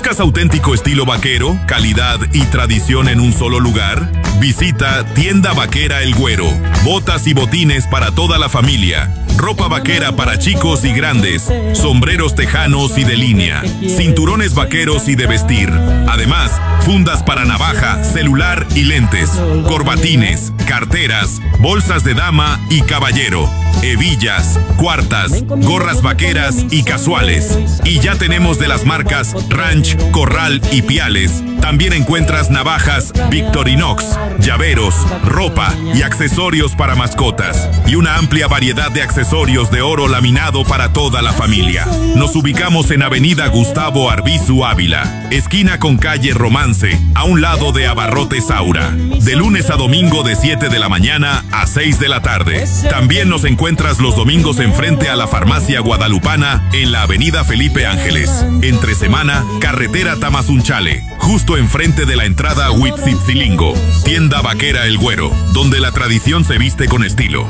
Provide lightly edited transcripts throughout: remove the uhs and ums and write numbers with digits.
¿Buscas auténtico estilo vaquero, calidad y tradición en un solo lugar? Visita Tienda Vaquera El Güero. Botas y botines para toda la familia. Ropa vaquera para chicos y grandes. Sombreros tejanos y de línea. Cinturones vaqueros y de vestir. Además, fundas para navaja, celular y lentes. Corbatines, carteras, bolsas de dama y caballero. Hebillas, cuartas, gorras vaqueras y casuales. Y ya tenemos de las marcas Ranch, Corral y Piales. También encuentras navajas Victorinox, llaveros, ropa y accesorios para mascotas. Y una amplia variedad de accesorios de oro laminado para toda la familia. Nos ubicamos en Avenida Gustavo Arbizu Ávila, esquina con calle Romance, a un lado de Abarrotes Aura. De lunes a domingo de 7 de la mañana a 6 de la tarde. También nos encuentras los domingos enfrente a la Farmacia Guadalupana en la Avenida Felipe Ángeles. Entre semana, carretera Tamazunchale, justo enfrente de la entrada Huitzitzilingo. Tienda Vaquera El Güero, donde la tradición se viste con estilo.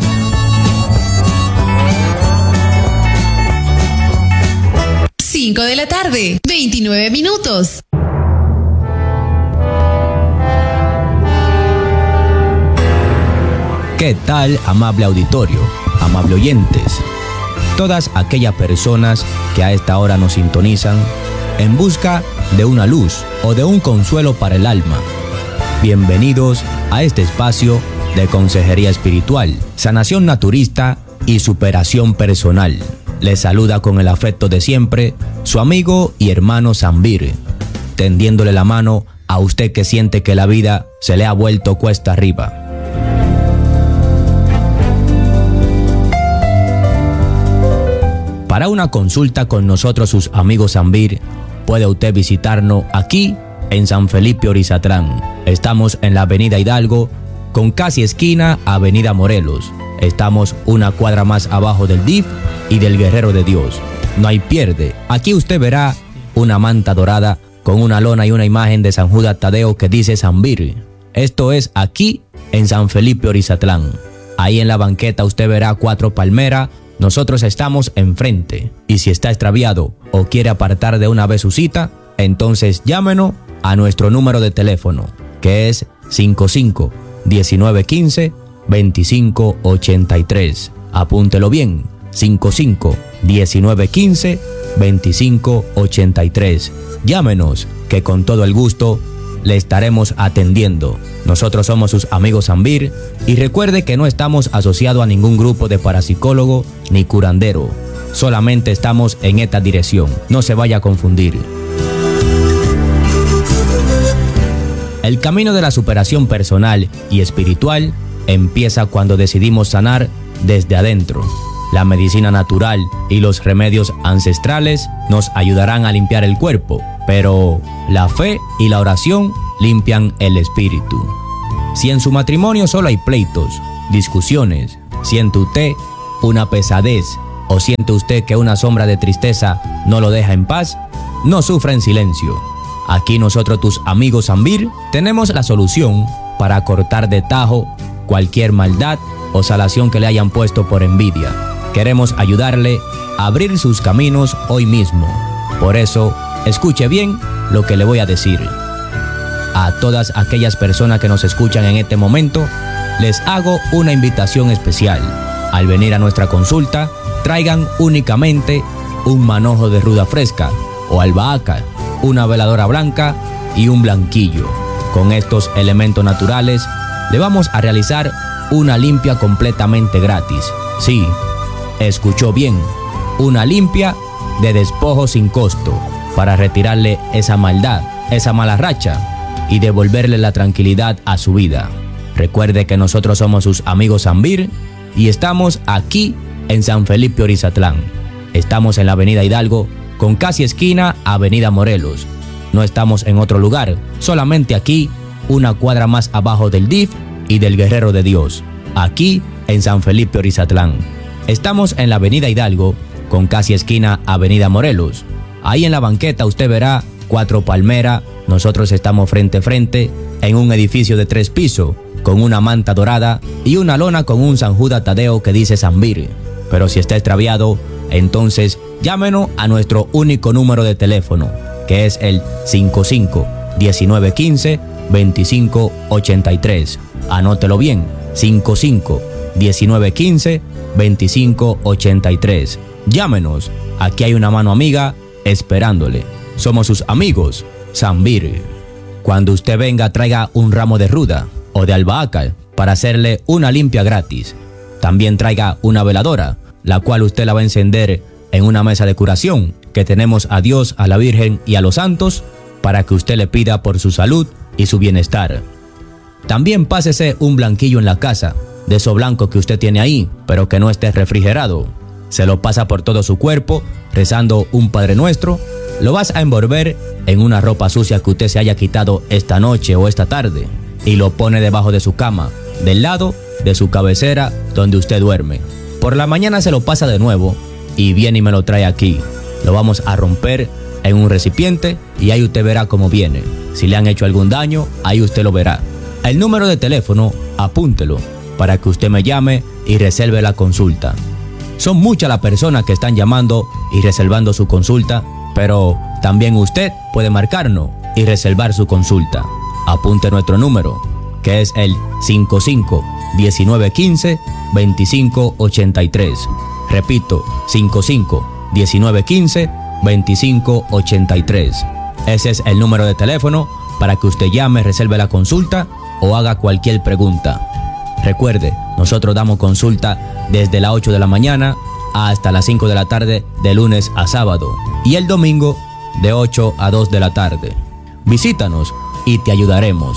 Cinco de la tarde, 29 minutos. ¿Qué tal, amable auditorio, amable oyentes? Todas aquellas personas que a esta hora nos sintonizan en busca de una luz o de un consuelo para el alma. Bienvenidos a este espacio de consejería espiritual, sanación naturista y superación personal. Les saluda con el afecto de siempre su amigo y hermano Zambir, tendiéndole la mano a usted que siente que la vida se le ha vuelto cuesta arriba. Para una consulta con nosotros, sus amigos Zambir, puede usted visitarnos aquí en San Felipe Orizatlán. Estamos en la Avenida Hidalgo, con casi esquina a Avenida Morelos. Estamos una cuadra más abajo del DIF y del Guerrero de Dios. No hay pierde. Aquí usted verá una manta dorada con una lona y una imagen de San Judas Tadeo que dice Zambir. Esto es aquí en San Felipe Orizatlán. Ahí en la banqueta usted verá 4 palmeras. Nosotros estamos enfrente. Y si está extraviado o quiere apartar de una vez su cita, entonces llámenos a nuestro número de teléfono, que es 55 1915 2583. Apúntelo bien, 55 1915 2583. Llámenos, que con todo el gusto le estaremos atendiendo. Nosotros somos sus amigos Zambir, y recuerde que no estamos asociados a ningún grupo de parapsicólogo ni curandero. Solamente estamos en esta dirección. No se vaya a confundir. El camino de la superación personal y espiritual empieza cuando decidimos sanar desde adentro. La medicina natural y los remedios ancestrales nos ayudarán a limpiar el cuerpo, pero la fe y la oración limpian el espíritu. Si en su matrimonio solo hay pleitos, discusiones, siente usted una pesadez o siente usted que una sombra de tristeza no lo deja en paz, no sufra en silencio. Aquí nosotros, tus amigos Zambir, tenemos la solución para cortar de tajo cualquier maldad o salación que le hayan puesto por envidia. Queremos ayudarle a abrir sus caminos hoy mismo. Por eso, escuche bien lo que le voy a decir. A todas aquellas personas que nos escuchan en este momento, les hago una invitación especial. Al venir a nuestra consulta, traigan únicamente un manojo de ruda fresca o albahaca, una veladora blanca y un blanquillo. Con estos elementos naturales, le vamos a realizar una limpia completamente gratis. Sí, escuchó bien, una limpia de despojo sin costo, para retirarle esa maldad, esa mala racha, y devolverle la tranquilidad a su vida. Recuerde que nosotros somos sus amigos Zambir y estamos aquí en San Felipe Orizatlán. Estamos en la Avenida Hidalgo, con casi esquina a Avenida Morelos. No estamos en otro lugar, solamente aquí, una cuadra más abajo del DIF y del Guerrero de Dios. Aquí en San Felipe Orizatlán. Estamos en la Avenida Hidalgo, con casi esquina a Avenida Morelos. Ahí en la banqueta usted verá 4 palmeras. Nosotros estamos frente a frente en un edificio de 3 pisos, con una manta dorada y una lona con un San Judas Tadeo que dice Zambir. Pero si está extraviado, entonces llámenos a nuestro único número de teléfono, que es el 55-1915-2583. Anótelo bien, 55-1915-2583. Llámenos, aquí hay una mano amiga esperándole. Somos sus amigos, Zambir. Cuando usted venga, traiga un ramo de ruda o de albahaca para hacerle una limpia gratis. También traiga una veladora, la cual usted la va a encender en una mesa de curación que tenemos a Dios, a la Virgen y a los santos para que usted le pida por su salud y su bienestar. También pásese un blanquillo en la casa, de eso blanco que usted tiene ahí, pero que no esté refrigerado. Se lo pasa por todo su cuerpo, rezando un Padre Nuestro. Lo vas a envolver en una ropa sucia que usted se haya quitado esta noche o esta tarde y lo pone debajo de su cama, del lado de su cabecera donde usted duerme. Por la mañana se lo pasa de nuevo y viene y me lo trae aquí. Lo vamos a romper en un recipiente y ahí usted verá cómo viene. Si le han hecho algún daño, ahí usted lo verá. El número de teléfono, apúntelo para que usted me llame y reserve la consulta. Son muchas las personas que están llamando y reservando su consulta, pero también usted puede marcarnos y reservar su consulta. Apunte nuestro número, que es el 55-1915-2583. Repito, 55-1915-2583. Ese es el número de teléfono para que usted llame, reserve la consulta o haga cualquier pregunta. Recuerde, nosotros damos consulta desde las 8 de la mañana hasta las 5 de la tarde de lunes a sábado y el domingo de 8 a 2 de la tarde. Visítanos y te ayudaremos.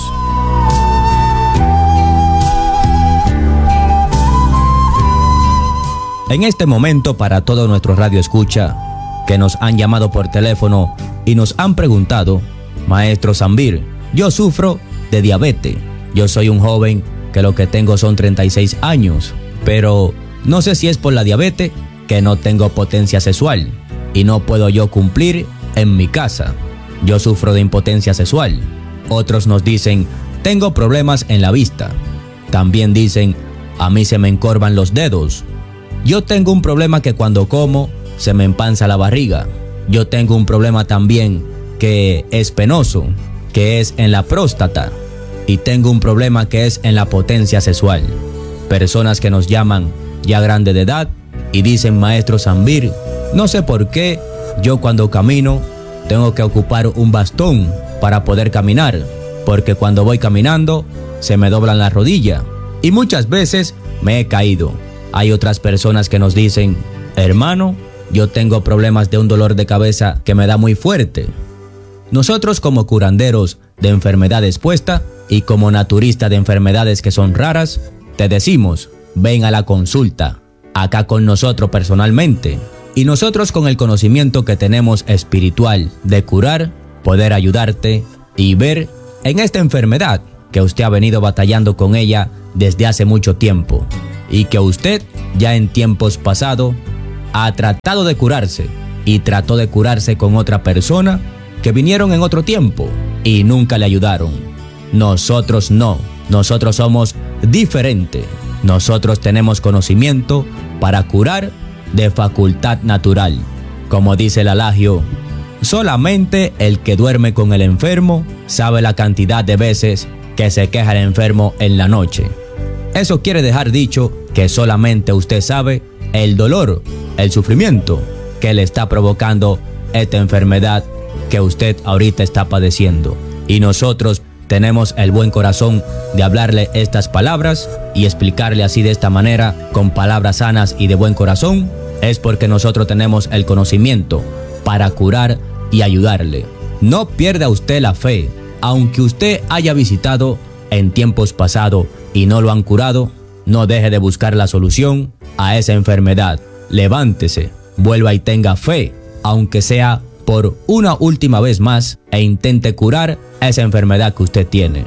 En este momento, para todo nuestro radio escucha que nos han llamado por teléfono y nos han preguntado: Maestro Zambir, yo sufro de diabetes. Yo soy un joven que lo que tengo son 36 años, pero no sé si es por la diabetes que no tengo potencia sexual y no puedo yo cumplir en mi casa. Yo sufro de impotencia sexual. Otros nos dicen: tengo problemas en la vista. También dicen: a mí se me encorvan los dedos. Yo tengo un problema que cuando como se me empanza la barriga. Yo tengo un problema también que es penoso, que es en la próstata. Y tengo un problema que es en la potencia sexual. Personas que nos llaman ya grande de edad y dicen: Maestro Zambir, no sé por qué yo cuando camino tengo que ocupar un bastón para poder caminar, porque cuando voy caminando se me doblan las rodillas y muchas veces me he caído. Hay otras personas que nos dicen: hermano, yo tengo problemas de un dolor de cabeza que me da muy fuerte. Nosotros, como curanderos de enfermedades puestas y como naturistas de enfermedades que son raras, te decimos: ven a la consulta, acá con nosotros personalmente. Y nosotros, con el conocimiento que tenemos espiritual de curar, poder ayudarte y ver en esta enfermedad que usted ha venido batallando con ella desde hace mucho tiempo y que usted ya en tiempos pasados ha tratado de curarse y trató de curarse con otra persona que vinieron en otro tiempo y nunca le ayudaron. Nosotros no, nosotros somos diferentes. Nosotros tenemos conocimiento para curar de facultad natural. Como dice el adagio, solamente el que duerme con el enfermo sabe la cantidad de veces que se queja el enfermo en la noche. Eso quiere dejar dicho que solamente usted sabe el dolor, el sufrimiento que le está provocando esta enfermedad que usted ahorita está padeciendo. Y nosotros tenemos el buen corazón de hablarle estas palabras y explicarle así de esta manera, con palabras sanas y de buen corazón, es porque nosotros tenemos el conocimiento para curar y ayudarle. No pierda usted la fe, aunque usted haya visitado en tiempos pasados y no lo han curado, no deje de buscar la solución a esa enfermedad. Levántese, vuelva y tenga fe, aunque sea por una última vez más, e intente curar esa enfermedad que usted tiene.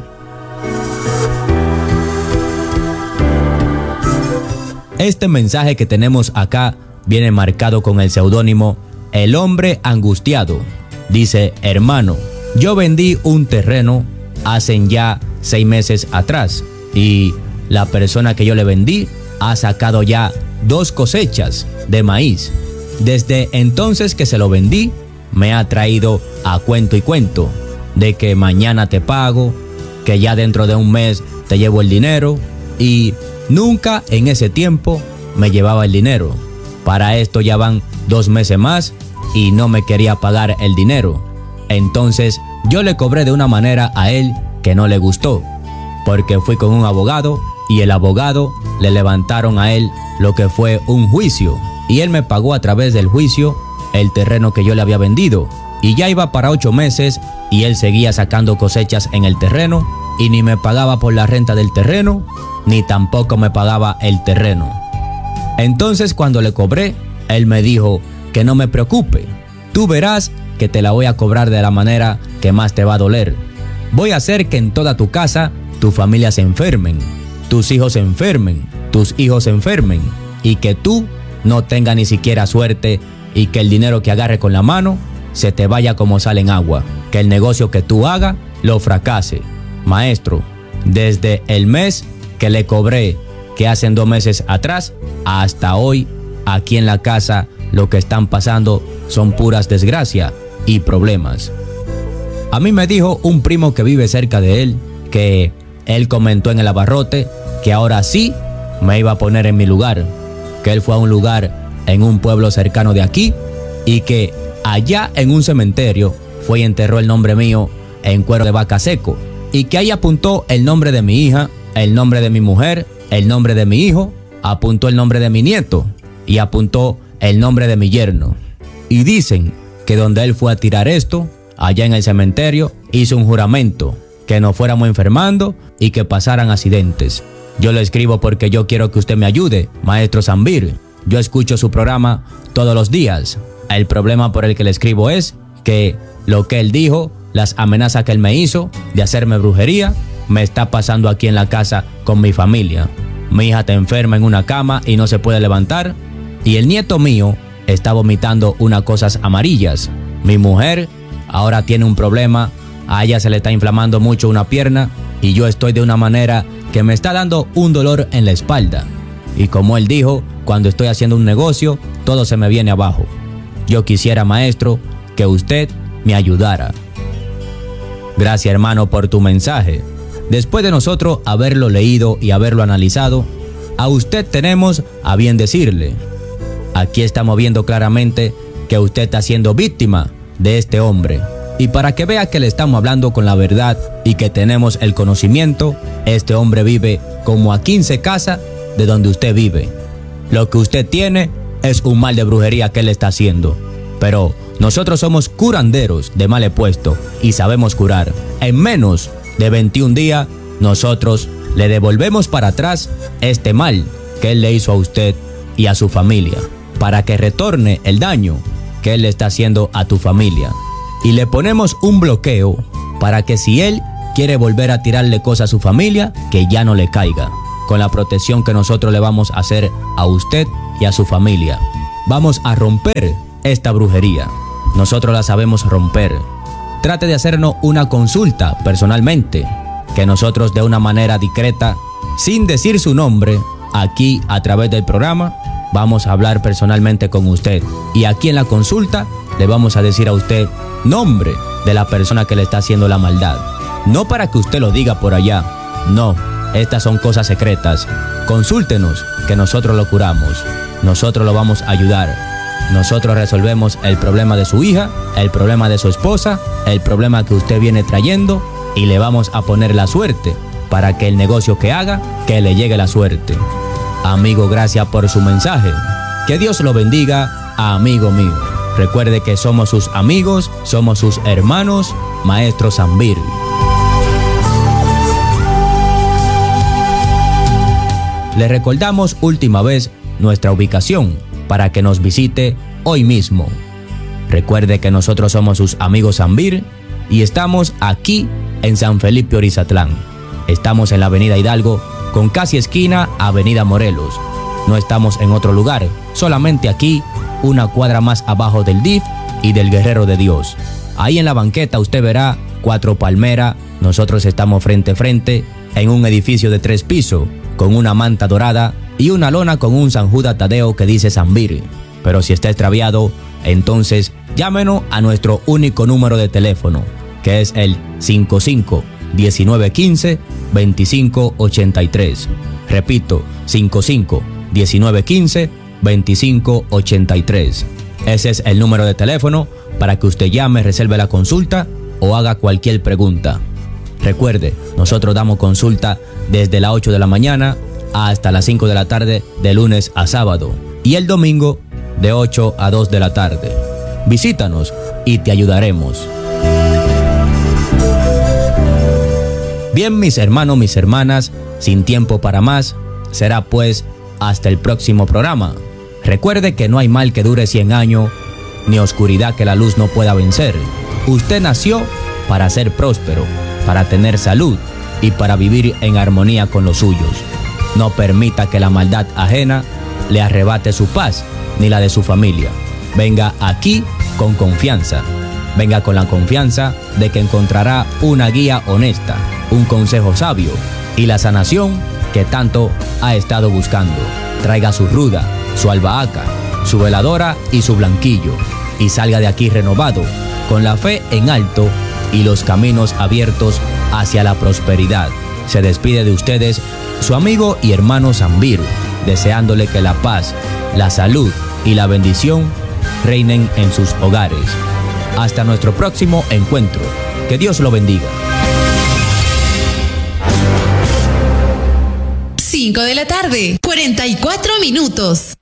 Este mensaje que tenemos acá viene marcado con el seudónimo El Hombre Angustiado. Dice: hermano, yo vendí un terreno hace ya 6 meses atrás y la persona que yo le vendí ha sacado ya 2 cosechas de maíz. Desde entonces que se lo vendí, me ha traído a cuento y cuento de que mañana te pago, que ya dentro de un mes te llevo el dinero, y nunca en ese tiempo me llevaba el dinero. Para esto ya van 2 meses más y no me quería pagar el dinero. Entonces yo le cobré de una manera a él que no le gustó, porque fui con un abogado y el abogado le levantaron a él lo que fue un juicio, y él me pagó a través del juicio el terreno que yo le había vendido, y ya iba para 8 meses y él seguía sacando cosechas en el terreno y ni me pagaba por la renta del terreno, ni tampoco me pagaba el terreno. Entonces cuando le cobré, él me dijo que no me preocupe, tú verás que te la voy a cobrar de la manera que más te va a doler. Voy a hacer que en toda tu casa tu familia se enfermen, tus hijos se enfermen, tus hijos se enfermen, y que tú no tengas ni siquiera suerte, y que el dinero que agarre con la mano se te vaya como sale en agua, que el negocio que tú hagas lo fracase. Maestro, desde el mes que le cobré, que hacen 2 meses atrás, hasta hoy, aquí en la casa, lo que están pasando son puras desgracias y problemas. A mí me dijo un primo que vive cerca de él, que él comentó en el abarrote que ahora sí me iba a poner en mi lugar, que él fue a un lugar en un pueblo cercano de aquí, y que allá en un cementerio fue y enterró el nombre mío en cuero de vaca seco, y que ahí apuntó el nombre de mi hija, el nombre de mi mujer, el nombre de mi hijo, apuntó el nombre de mi nieto y apuntó el nombre de mi yerno. Y dicen que donde él fue a tirar esto, allá en el cementerio, hizo un juramento que nos fuéramos enfermando y que pasaran accidentes. Yo le escribo porque yo quiero que usted me ayude, maestro Zambir. Yo escucho su programa todos los días. El problema por el que le escribo es que lo que él dijo, las amenazas que él me hizo de hacerme brujería, me está pasando aquí en la casa con mi familia. Mi hija está enferma en una cama y no se puede levantar, y el nieto mío está vomitando unas cosas amarillas. Mi mujer ahora tiene un problema, a ella se le está inflamando mucho una pierna, y yo estoy de una manera que me está dando un dolor en la espalda. Y como él dijo, cuando estoy haciendo un negocio, todo se me viene abajo. Yo quisiera, maestro, que usted me ayudara. Gracias, hermano, por tu mensaje. Después de nosotros haberlo leído y haberlo analizado, a usted tenemos a bien decirle. Aquí estamos viendo claramente que usted está siendo víctima de este hombre. Y para que vea que le estamos hablando con la verdad y que tenemos el conocimiento, este hombre vive como a 15 casas de donde usted vive. Lo que usted tiene es un mal de brujería que él está haciendo. Pero nosotros somos curanderos de mal puesto y sabemos curar. En menos de 21 días, nosotros le devolvemos para atrás este mal que él le hizo a usted y a su familia, para que retorne el daño que él le está haciendo a tu familia. Y le ponemos un bloqueo para que si él quiere volver a tirarle cosas a su familia, que ya no le caiga, con la protección que nosotros le vamos a hacer a usted y a su familia. Vamos a romper esta brujería. Nosotros la sabemos romper. Trate de hacernos una consulta personalmente, que nosotros de una manera discreta, sin decir su nombre, aquí a través del programa, vamos a hablar personalmente con usted. Y aquí en la consulta le vamos a decir a usted nombre de la persona que le está haciendo la maldad. No para que usted lo diga por allá. No, estas son cosas secretas. Consúltenos, que nosotros lo curamos. Nosotros lo vamos a ayudar. Nosotros resolvemos el problema de su hija, el problema de su esposa, el problema que usted viene trayendo, y le vamos a poner la suerte para que el negocio que haga, que le llegue la suerte. Amigo, gracias por su mensaje. Que Dios lo bendiga, amigo mío. Recuerde que somos sus amigos, somos sus hermanos, Maestro Zambir. Le recordamos última vez nuestra ubicación para que nos visite hoy mismo. Recuerde que nosotros somos sus amigos Zambir y estamos aquí en San Felipe Orizatlán. Estamos en la Avenida Hidalgo con casi esquina Avenida Morelos. No estamos en otro lugar, solamente aquí, una cuadra más abajo del DIF y del Guerrero de Dios. Ahí en la banqueta usted verá 4 palmeras. Nosotros estamos frente a frente en un edificio de 3 pisos con una manta dorada y una lona con un San Judas Tadeo que dice Zambir. Pero si está extraviado, entonces llámenos a nuestro único número de teléfono, que es el 55-1915-2583. Repito, 55-1915-2583. Ese es el número de teléfono para que usted llame, reserve la consulta o haga cualquier pregunta. Recuerde, nosotros damos consulta desde las 8 de la mañana hasta las 5 de la tarde de lunes a sábado y el domingo de 8 a 2 de la tarde. Visítanos y te ayudaremos. Bien, mis hermanos, mis hermanas, sin tiempo para más, será pues hasta el próximo programa. Recuerde que no hay mal que dure 100 años, ni oscuridad que la luz no pueda vencer. Usted nació para ser próspero, para tener salud y para vivir en armonía con los suyos. No permita que la maldad ajena le arrebate su paz ni la de su familia. Venga aquí con confianza. Venga con la confianza de que encontrará una guía honesta, un consejo sabio y la sanación que tanto ha estado buscando. Traiga su ruda, su albahaca, su veladora y su blanquillo y salga de aquí renovado, con la fe en alto y los caminos abiertos hacia la prosperidad. Se despide de ustedes su amigo y hermano Zambiru, deseándole que la paz, la salud y la bendición reinen en sus hogares. Hasta nuestro próximo encuentro. Que Dios lo bendiga. 5 de la tarde, 44 minutos.